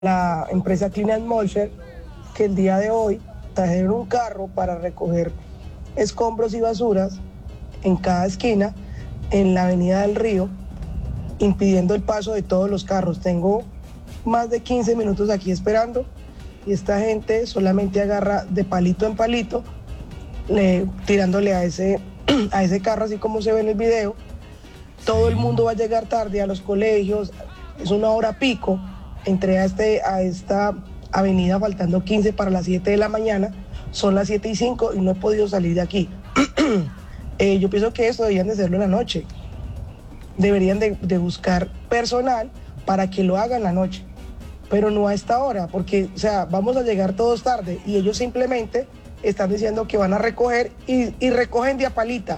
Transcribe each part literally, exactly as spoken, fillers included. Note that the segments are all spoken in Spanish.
la empresa Clean Mulcher, que el día de hoy trajeron un carro para recoger escombros y basuras en cada esquina en la avenida del Río, impidiendo el paso de todos los carros. Tengo más de quince minutos aquí esperando y esta gente solamente agarra de palito en palito, le, tirándole a ese, a ese carro, así como se ve en el video. Todo el mundo va a llegar tarde a los colegios, es una hora pico. Entré a, este, a esta avenida faltando quince para las siete de la mañana, son las siete y cinco y no he podido salir de aquí. eh, yo pienso que esto deberían de hacerlo en la noche, deberían de, de buscar personal para que lo haga en la noche, pero no a esta hora, porque o sea, vamos a llegar todos tarde y ellos simplemente están diciendo que van a recoger y, y recogen de a palita.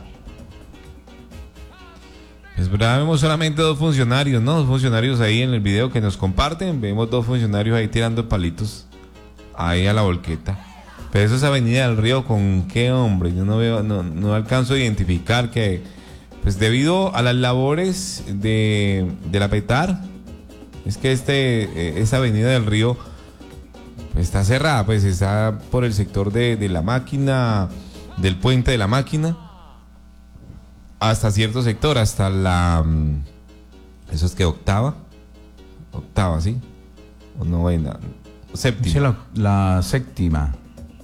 Es verdad, vemos solamente dos funcionarios, ¿no? Dos funcionarios ahí en el video que nos comparten. Vemos dos funcionarios ahí tirando palitos ahí a la volqueta. Pero eso es Avenida del Río, ¿con qué, hombre? Yo no veo, no, no alcanzo a identificar que, pues debido a las labores de, de la Petar, es que este, esa Avenida del Río pues, está cerrada, pues está por el sector de, de la máquina, del puente de la máquina, hasta cierto sector, hasta la... ¿Eso es que octava? Octava, ¿sí? O novena, séptima. La, la séptima.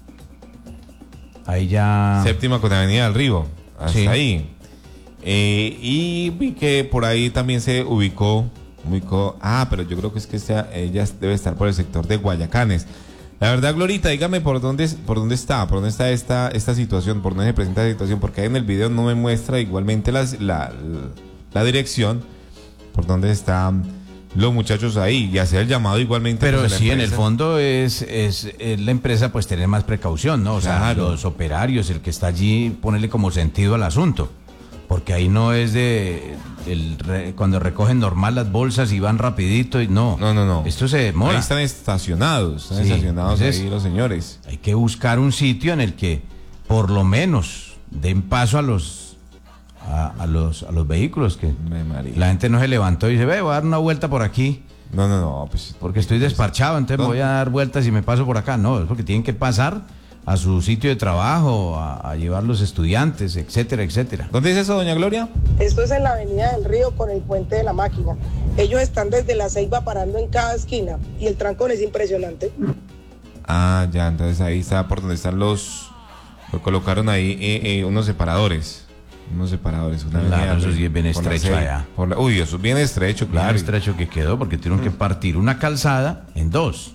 Ahí ya... Séptima con Avenida del Río, hasta sí. ahí. Eh, y vi que por ahí también se ubicó, ubicó... Ah, pero yo creo que es que esta, ella debe estar por el sector de Guayacanes. La verdad, Glorita, dígame por dónde, por dónde está, por dónde está esta, esta situación, por dónde se presenta esta situación, porque ahí en el video no me muestra igualmente las, la, la, la dirección, por dónde están los muchachos ahí, y hacer el llamado igualmente. Pero pues, sí, en el fondo es, es, es la empresa pues tener más precaución, ¿no? O claro. sea, los operarios, el que está allí, ponerle como sentido al asunto. Porque ahí no es de el, cuando recogen normal las bolsas y van rapidito y no. No, no, no. Esto se demora. Ahí están estacionados, están sí, estacionados entonces, ahí los señores. Hay que buscar un sitio en el que por lo menos den paso a los a, a los a los vehículos, que la gente no se levantó y dice, ve, voy a dar una vuelta por aquí. No, no, no, pues porque estoy desparchado, entonces me voy a dar vueltas y me paso por acá. No, es porque tienen que pasar a su sitio de trabajo, a, a llevar los estudiantes, etcétera, etcétera. ¿Dónde es eso, doña Gloria? Esto es en la Avenida del Río con el puente de la máquina. Ellos están desde la Ceiba parando en cada esquina y el trancón es impresionante. Ah, ya, entonces ahí está por donde están los... Lo colocaron ahí eh, eh, unos separadores. Unos separadores. Una claro, eso sí es bien estrecho allá. Por la, uy, eso es bien estrecho, claro. Bien estrecho que quedó porque tuvieron mm. que partir una calzada en dos.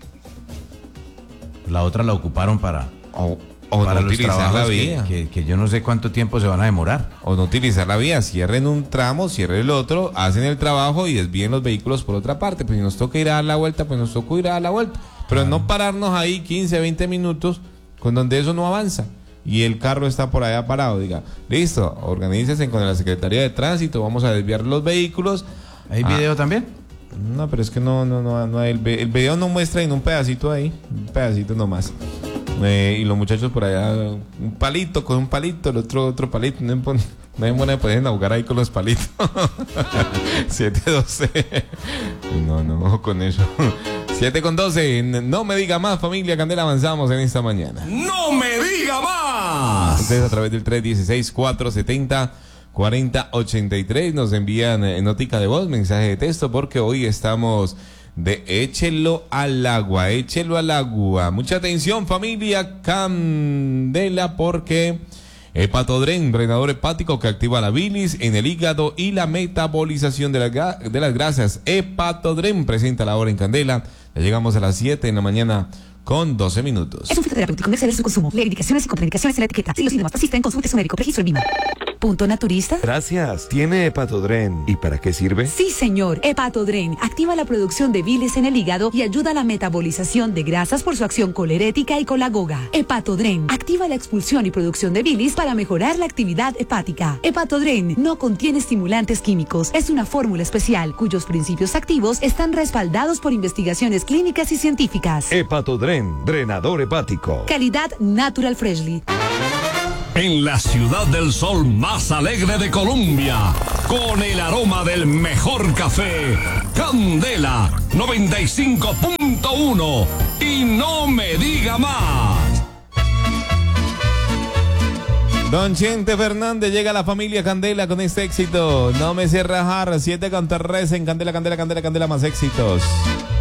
La otra la ocuparon para, o, o para no los utilizar trabajos la vía. Que, que, que yo no sé cuánto tiempo se van a demorar. O no utilizar la vía, cierren un tramo, cierren el otro, hacen el trabajo y desvíen los vehículos por otra parte. Pues si nos toca ir a dar la vuelta, pues nos toca ir a dar la vuelta. Pero ah. no pararnos ahí quince, veinte minutos con donde eso no avanza. Y el carro está por allá parado, diga, listo, organícense con la Secretaría de Tránsito, vamos a desviar los vehículos. ¿Hay ah. video también? No, pero es que no, no, no, no hay, el, el video no muestra en un pedacito ahí, un pedacito nomás. Eh, y los muchachos por allá, un palito con un palito, el otro otro palito, no hay buena pueden ahogar ahí con los palitos. siete doce. No, no, con eso. siete con doce. No me diga más, familia Candela, avanzamos en esta mañana. ¡No me diga más! Ustedes a través del tres uno seis, cuatro siete cero, cuatro cero ocho tres nos envían eh, notica de voz, mensaje de texto, porque hoy estamos de échelo al agua, échelo al agua. Mucha atención, familia Candela, porque Hepatodren, drenador hepático que activa la bilis en el hígado y la metabolización de, la, de las grasas. Hepatodren presenta la hora en Candela. Ya llegamos a las siete de la mañana con doce minutos. Es un fitoterapéutico, no exceder su consumo. Lee indicaciones y contraindicaciones en la etiqueta. Si los síntomas persisten, consulte a su médico. Registro el B I M A. Punto naturista. Gracias. ¿Tiene Hepatodren? ¿Y para qué sirve? Sí, señor. Hepatodren activa la producción de bilis en el hígado y ayuda a la metabolización de grasas por su acción colerética y colagoga. Hepatodren activa la expulsión y producción de bilis para mejorar la actividad hepática. Hepatodren no contiene estimulantes químicos. Es una fórmula especial cuyos principios activos están respaldados por investigaciones clínicas y científicas. Hepatodren, drenador hepático. Calidad Natural Freshly. en la ciudad del sol más alegre de Colombia, con el aroma del mejor café, Candela noventa y cinco punto uno. Y no me diga más. Don Chente Fernández, llega a la familia Candela con este éxito. No me sé rajar, siete con tres en Candela, Candela, Candela, Candela, más éxitos.